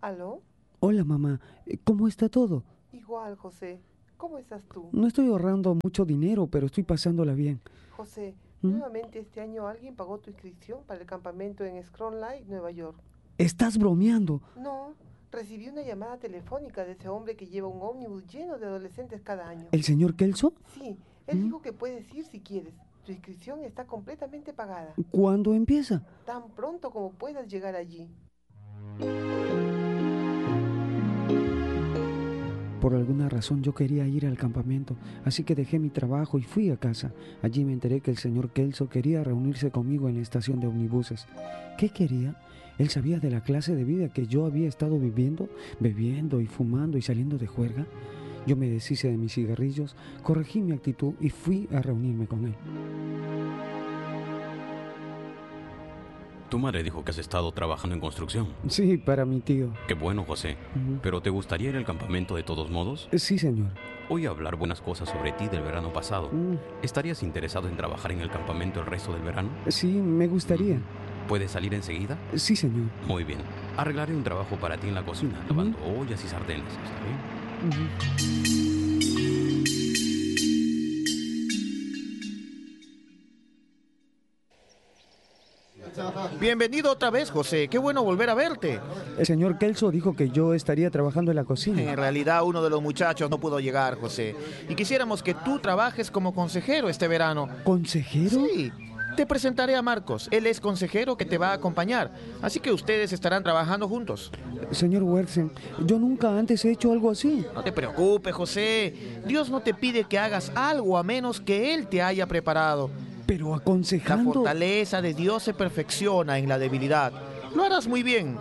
¿Aló? Hola, mamá. ¿Cómo está todo? Igual, José. ¿Cómo estás tú? No estoy ahorrando mucho dinero, pero estoy pasándola bien. José, ¿Mm? nuevamente este año alguien pagó tu inscripción para el campamento en Scrum Light, Nueva York. ¿Estás bromeando? No, recibí una llamada telefónica de ese hombre que lleva un ómnibus lleno de adolescentes cada año. ¿El señor Kelso? Sí, él dijo que puedes ir si quieres. Tu inscripción está completamente pagada. ¿Cuándo empieza? Tan pronto como puedas llegar allí. Por alguna razón yo quería ir al campamento, así que dejé mi trabajo y fui a casa. Allí me enteré que el señor Kelso quería reunirse conmigo en la estación de omnibuses. ¿Qué quería? Él sabía de la clase de vida que yo había estado viviendo, bebiendo y fumando y saliendo de juerga. Yo me deshice de mis cigarrillos, corregí mi actitud y fui a reunirme con él. Tu madre dijo que has estado trabajando en construcción. Sí, para mi tío. Qué bueno, José. ¿Pero te gustaría ir al campamento de todos modos? Sí, señor. Oí hablar buenas cosas sobre ti del verano pasado. ¿Estarías interesado en trabajar en el campamento el resto del verano? Sí, me gustaría. ¿Puedes salir enseguida? Sí, señor. Muy bien. Arreglaré un trabajo para ti en la cocina, lavando ollas y sartenes. ¿Está bien? Bienvenido otra vez, José. Qué bueno volver a verte. El señor Kelso dijo que yo estaría trabajando en la En cocina. realidad, uno de los muchachos no pudo llegar, José. Y quisiéramos que tú trabajes como consejero este verano. ¿Consejero? Sí. Te presentaré a Marcos. Él es consejero que te va a acompañar. Así que ustedes estarán trabajando juntos. Señor Wersen, yo nunca antes he hecho algo así. No te preocupes, José. Dios no te pide que hagas algo a menos que Él te haya preparado. Pero La aconsejando... fortaleza de Dios se perfecciona en la debilidad. Lo harás muy bien.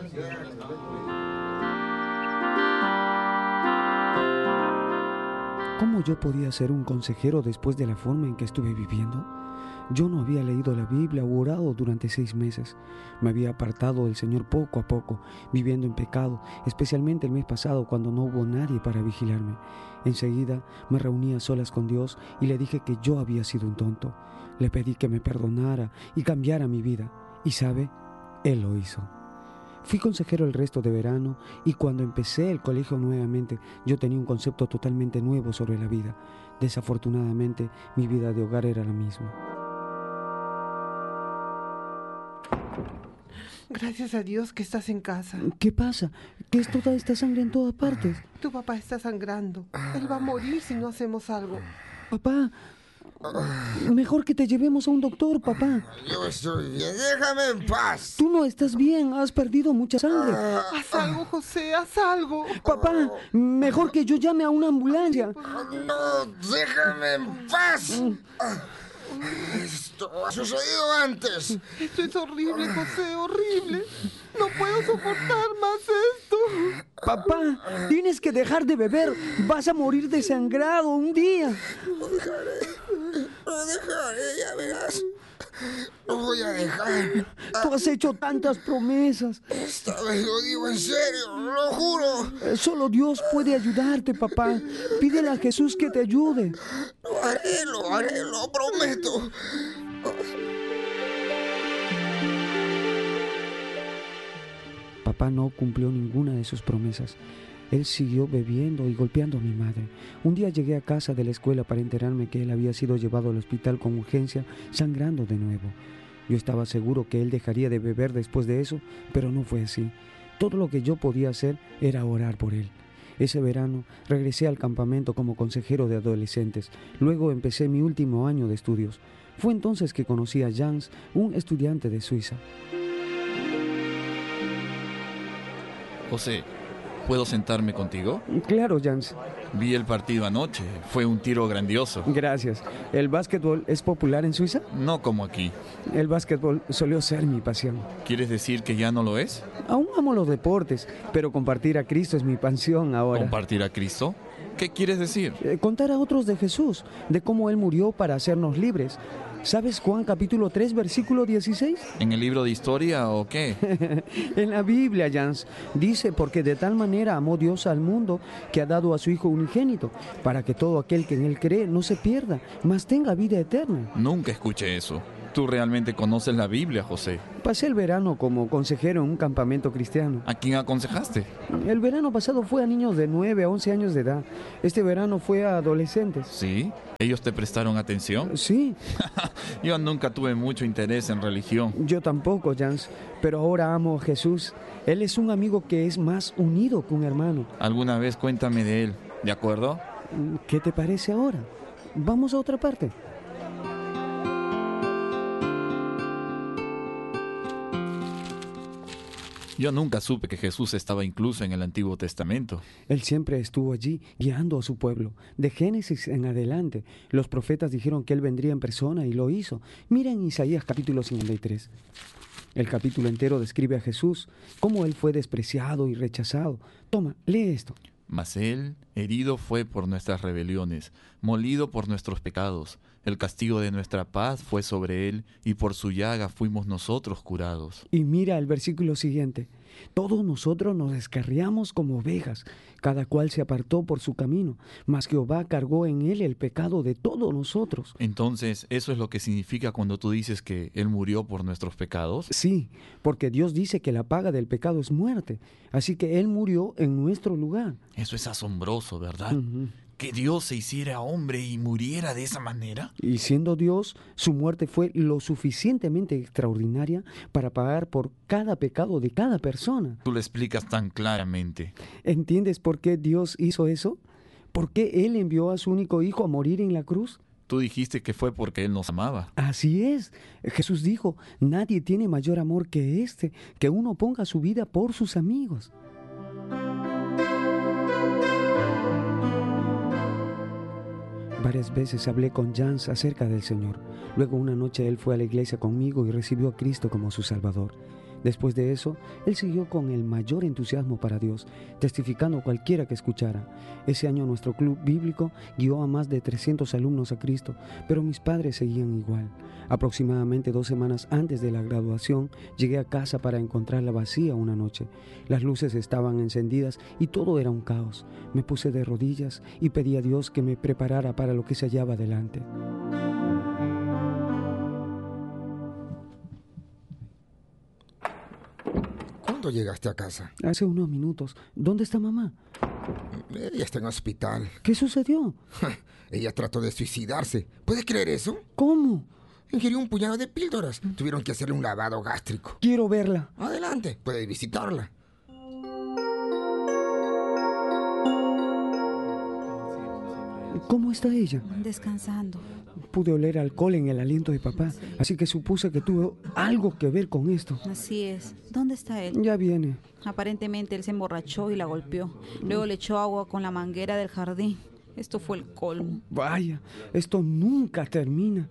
¿Cómo yo podía ser un consejero después de la forma en que estuve viviendo? Yo no había leído la Biblia o orado durante 6 meses. Me había apartado del Señor poco a poco, viviendo en pecado, especialmente el mes pasado cuando no hubo nadie para vigilarme. Enseguida me reuní a solas con Dios y le dije que yo había sido un tonto. Le pedí que me perdonara y cambiara mi vida. Y ¿sabe? Él lo hizo. Fui consejero el resto de verano y cuando empecé el colegio nuevamente, yo tenía un concepto totalmente nuevo sobre la vida. Desafortunadamente, mi vida de hogar era la misma. Gracias a Dios que estás en casa. ¿Qué pasa? ¿Qué es toda esta sangre en todas partes? Tu papá está sangrando. Él va a morir si no hacemos algo. Papá, mejor que te llevemos a un doctor, papá. Yo estoy bien, déjame en paz. Tú no estás bien, has perdido mucha sangre. Haz algo, José, haz algo. Papá, mejor que yo llame a una ambulancia. No, déjame en paz. Esto ha sucedido antes. Esto es horrible, José, horrible. No puedo soportar más esto. Papá, tienes que dejar de beber. Vas a morir desangrado un día. Lo dejaré, ya verás. Lo voy a dejar. Tú has hecho tantas promesas. Esta vez lo digo en serio, lo juro. Solo Dios puede ayudarte, papá. Pídele a Jesús que te ayude. Lo haré, lo prometo. Papá no cumplió ninguna de sus promesas. Él siguió bebiendo y golpeando a mi madre. Un día llegué a casa de la escuela para enterarme que él había sido llevado al hospital con urgencia, sangrando de nuevo. Yo estaba seguro que él dejaría de beber después de eso, pero no fue así. Todo lo que yo podía hacer era orar por él. Ese verano regresé al campamento como consejero de adolescentes. Luego empecé mi último año de estudios. Fue entonces que conocí a Jans, un estudiante de Suiza. José, ¿puedo sentarme contigo? Claro, Jans. Vi el partido anoche. Fue un tiro grandioso. Gracias. ¿El básquetbol es popular en Suiza? No como aquí. El básquetbol solió ser mi pasión. ¿Quieres decir que ya no lo es? Aún amo los deportes, pero compartir a Cristo es mi pasión ahora. ¿Compartir a Cristo? ¿Qué quieres decir? Contar a otros de Jesús, de cómo Él murió para hacernos libres. ¿Sabes Juan capítulo 3, versículo 16? ¿En el libro de historia o qué? En la Biblia, Jans, dice, porque de tal manera amó Dios al mundo que ha dado a su Hijo unigénito, para que todo aquel que en Él cree no se pierda, mas tenga vida eterna. Nunca escuché eso. Tú realmente conoces la Biblia, José. Pasé el verano como consejero en un campamento cristiano. ¿A quién aconsejaste? El verano pasado fue a niños de 9 a 11 años de edad. Este verano fue a adolescentes. ¿Sí? ¿Ellos te prestaron atención? Sí, Yo nunca tuve mucho interés en religión. yo tampoco, Jans, pero ahora amo a Jesús. Él es un amigo que es más unido que un hermano. Alguna vez cuéntame de él, ¿de acuerdo? ¿Qué te parece ahora? Vamos a otra parte. Yo nunca supe que Jesús estaba incluso en el Antiguo Testamento. Él siempre estuvo allí guiando a su pueblo. De Génesis en adelante, los profetas dijeron que Él vendría en persona y lo hizo. Miren Isaías capítulo 53. El capítulo entero describe a Jesús, cómo Él fue despreciado y rechazado. Toma, lee esto. Mas él herido fue por nuestras rebeliones, molido por nuestros pecados. El castigo de nuestra paz fue sobre él, y por su llaga fuimos nosotros curados. Y mira el versículo siguiente. Todos nosotros nos descarriamos como ovejas, cada cual se apartó por su camino, mas Jehová cargó en él el pecado de todos nosotros. Entonces, ¿eso es lo que significa cuando tú dices que él murió por nuestros pecados? Sí, porque Dios dice que la paga del pecado es muerte, así que Él murió en nuestro lugar. Eso es asombroso, ¿verdad? Ujú. Que Dios se hiciera hombre y muriera de esa manera. Y siendo Dios, su muerte fue lo suficientemente extraordinaria para pagar por cada pecado de cada persona. Tú lo explicas tan claramente. ¿Entiendes por qué Dios hizo eso? ¿Por qué Él envió a su único hijo a morir en la cruz? Tú dijiste que fue porque él nos amaba. Así es. Jesús dijo, nadie tiene mayor amor que este, que uno ponga su vida por sus amigos. Varias veces hablé con Jans acerca del Señor. Luego una noche él fue a la iglesia conmigo y recibió a Cristo como su Salvador. Después de eso, él siguió con el mayor entusiasmo para Dios, testificando a cualquiera que escuchara. Ese año nuestro club bíblico guió a más de 300 alumnos a Cristo, pero mis padres seguían igual. Aproximadamente 2 semanas antes de la graduación, llegué a casa para encontrarla vacía una noche. Las luces estaban encendidas y todo era un caos. Me puse de rodillas y pedí a Dios que me preparara para lo que se hallaba delante. ¿Cuándo llegaste a casa? Hace unos minutos. ¿Dónde está mamá? Ella está en hospital. ¿Qué sucedió? Ella trató de suicidarse. ¿Puedes creer eso? ¿Cómo? Ingirió un puñado de píldoras. Tuvieron que hacerle un lavado gástrico. Quiero verla. Adelante, puedes visitarla. ¿Cómo está ella? Descansando. Pude oler alcohol en el aliento de papá, así que supuse que tuvo algo que ver con esto. Así es. ¿Dónde está él? Ya viene. Aparentemente él se emborrachó y la golpeó. Luego le echó agua con la manguera del jardín. Esto fue el colmo. Vaya, esto nunca termina.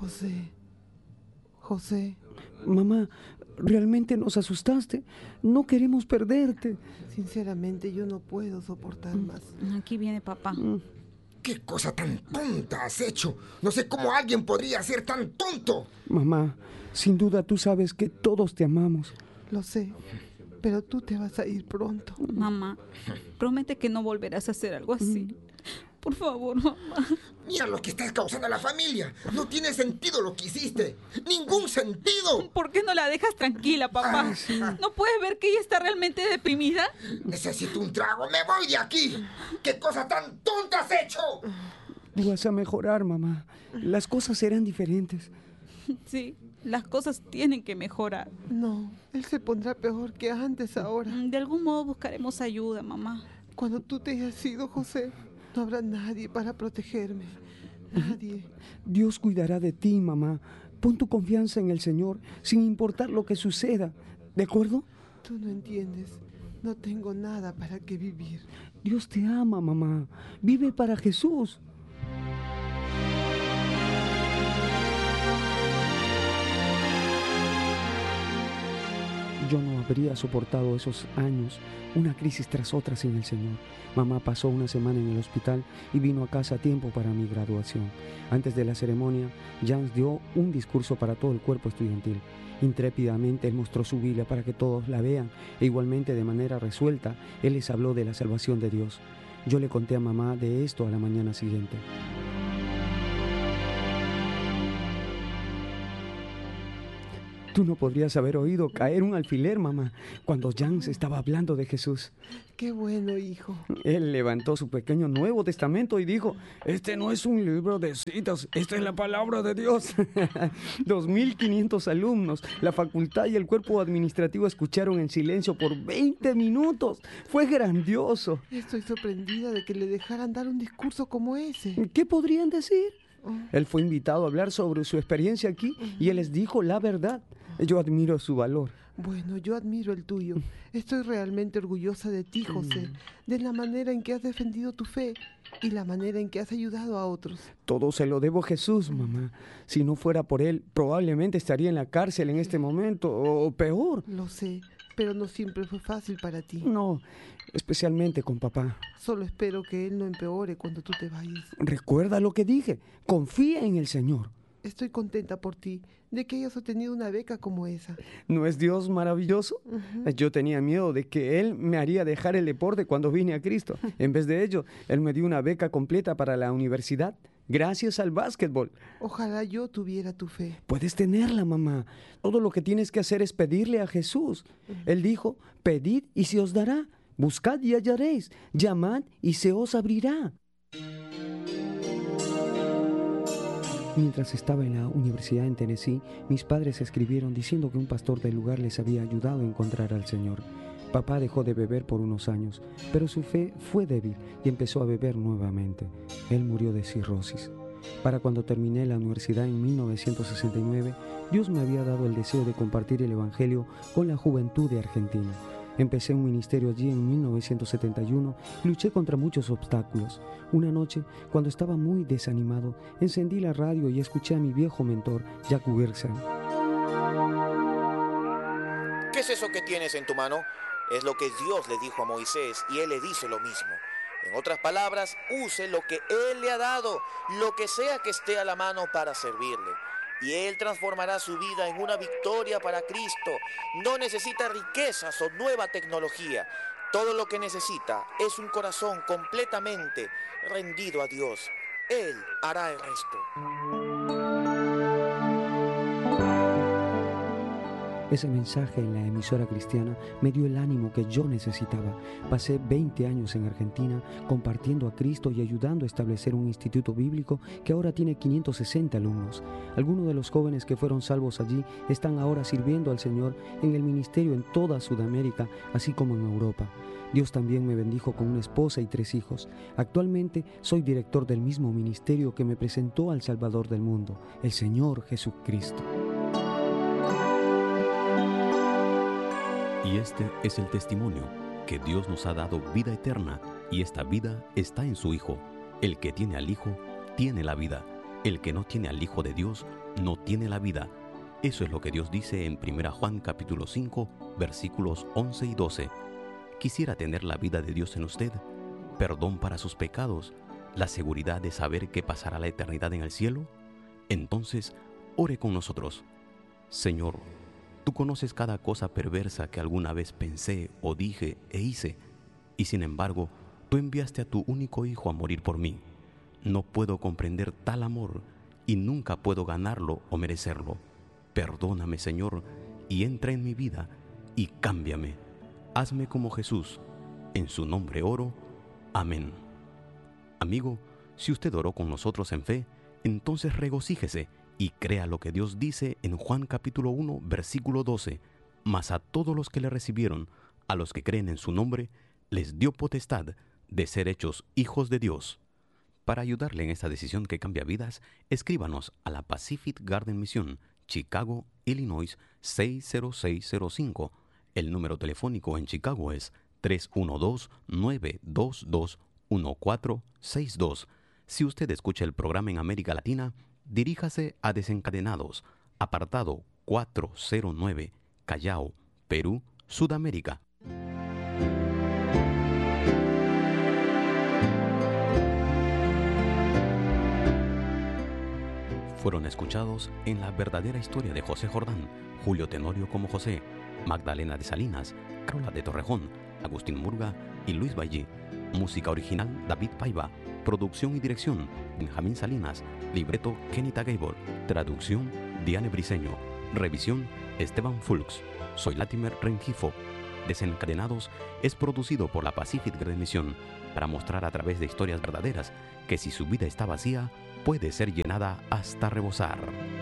José, Mamá, realmente nos asustaste. No queremos perderte. sinceramente yo no puedo soportar más. Aquí viene papá. ¿Qué cosa tan tonta has hecho? No sé cómo alguien podría ser tan tonto. Mamá, sin duda tú sabes que todos te amamos. Lo sé, pero tú te vas a ir pronto. Mamá, promete que no volverás a hacer algo así. Por favor, mamá. Mira lo que estás causando a la familia. No tiene sentido lo que hiciste. ¡Ningún sentido! ¿Por qué no la dejas tranquila, papá? ¿No puedes ver que ella está realmente deprimida? Necesito un trago. ¡Me voy de aquí! ¿Qué cosa tan tonta has hecho? Tú vas a mejorar, mamá. Las cosas serán diferentes. Sí, las cosas tienen que mejorar. No, él se pondrá peor que antes ahora. De algún modo buscaremos ayuda, mamá. Cuando tú te hayas ido, José, no habrá nadie para protegerme. Nadie. Dios cuidará de ti, mamá. Pon tu confianza en el Señor, sin importar lo que suceda. ¿De acuerdo? Tú no entiendes. No tengo nada para qué vivir. Dios te ama, mamá. Vive para Jesús. Yo no habría soportado esos años, una crisis tras otra sin el Señor. Mamá pasó una semana en el hospital y vino a casa a tiempo para mi graduación. Antes de la ceremonia, Jans dio un discurso para todo el cuerpo estudiantil. Intrépidamente él mostró su Biblia para que todos la vean e igualmente de manera resuelta él les habló de la salvación de Dios. Yo le conté a mamá de esto a la mañana siguiente. Tú no podrías haber oído caer un alfiler, mamá, cuando Jans estaba hablando de Jesús. Qué bueno, hijo. Él levantó su pequeño Nuevo Testamento y dijo: este no es un libro de citas, esta es la palabra de Dios. 2.500 alumnos, la facultad y el cuerpo administrativo escucharon en silencio por 20 minutos. Fue grandioso. Estoy sorprendida de que le dejaran dar un discurso como ese. ¿Qué podrían decir? Él fue invitado a hablar sobre su experiencia aquí y él les dijo la verdad. Yo admiro su valor. Bueno, yo admiro el tuyo. Estoy realmente orgullosa de ti, José, de la manera en que has defendido tu fe y la manera en que has ayudado a otros. Todo se lo debo a Jesús, mamá. Si no fuera por él, probablemente estaría en la cárcel en este momento, o peor. Lo sé, pero no siempre fue fácil para ti. No, especialmente con papá. Solo espero que él no empeore cuando tú te vayas. Recuerda lo que dije. Confía en el Señor. Estoy contenta por ti, de que hayas obtenido una beca como esa. ¿No es Dios maravilloso? Yo tenía miedo de que Él me haría dejar el deporte cuando vine a Cristo. En vez de ello, Él me dio una beca completa para la universidad, gracias al básquetbol. Ojalá yo tuviera tu fe. Puedes tenerla, mamá. Todo lo que tienes que hacer es pedirle a Jesús. Él dijo: pedid y se os dará. Buscad y hallaréis. Llamad y se os abrirá. Mientras estaba en la universidad en Tennessee, mis padres escribieron diciendo que un pastor del lugar les había ayudado a encontrar al Señor. Papá dejó de beber por unos años, pero su fe fue débil y empezó a beber nuevamente. Él murió de cirrosis. Para cuando terminé la universidad en 1969, Dios me había dado el deseo de compartir el Evangelio con la juventud de Argentina. Empecé un ministerio allí en 1971 y luché contra muchos obstáculos. Una noche, cuando estaba muy desanimado, encendí la radio y escuché a mi viejo mentor, Jack Wyrtzen. ¿Qué es eso que tienes en tu mano? Es lo que Dios le dijo a Moisés y él le dice lo mismo. En otras palabras, use lo que él le ha dado, lo que sea que esté a la mano para servirle. Y él transformará su vida en una victoria para Cristo. No necesita riquezas o nueva tecnología. Todo lo que necesita es un corazón completamente rendido a Dios. Él hará el resto. Ese mensaje en la emisora cristiana me dio el ánimo que yo necesitaba. Pasé 20 años en Argentina compartiendo a Cristo y ayudando a establecer un instituto bíblico que ahora tiene 560 alumnos. Algunos de los jóvenes que fueron salvos allí están ahora sirviendo al Señor en el ministerio en toda Sudamérica, así como en Europa. Dios también me bendijo con una esposa y 3 hijos. Actualmente soy director del mismo ministerio que me presentó al Salvador del mundo, el Señor Jesucristo. Y este es el testimonio, que Dios nos ha dado vida eterna, y esta vida está en su Hijo. El que tiene al Hijo, tiene la vida. El que no tiene al Hijo de Dios, no tiene la vida. Eso es lo que Dios dice en 1 Juan capítulo 5, versículos 11 y 12. ¿Quisiera tener la vida de Dios en usted? ¿Perdón para sus pecados? ¿La seguridad de saber que pasará la eternidad en el cielo? Entonces, ore con nosotros. Señor, tú conoces cada cosa perversa que alguna vez pensé o dije e hice, y sin embargo, tú enviaste a tu único Hijo a morir por mí. No puedo comprender tal amor y nunca puedo ganarlo o merecerlo. Perdóname, Señor, y entra en mi vida y cámbiame. Hazme como Jesús. En su nombre oro. Amén. Amigo, si usted oró con nosotros en fe, entonces regocíjese y crea lo que Dios dice en Juan capítulo 1, versículo 12. Mas a todos los que le recibieron, a los que creen en su nombre, les dio potestad de ser hechos hijos de Dios. Para ayudarle en esta decisión que cambia vidas, escríbanos a la Pacific Garden Mission, Chicago, Illinois 60605. El número telefónico en Chicago es 312-922-1462. Si usted escucha el programa en América Latina, diríjase a Desencadenados, apartado 409, Callao, Perú, Sudamérica. Fueron escuchados en La verdadera historia de José Jordán, Julio Tenorio como José, Magdalena de Salinas, Carola de Torrejón, Agustín Murga y Luis Ballí. Música original David Paiva. Producción y dirección Benjamín Salinas. Libreto Kenita Gable. Traducción Diane Briceño. Revisión Esteban Fulks. Soy Latimer Rengifo. Desencadenados es producido por la Pacific Red Misión para mostrar a través de historias verdaderas que si su vida está vacía, puede ser llenada hasta rebosar.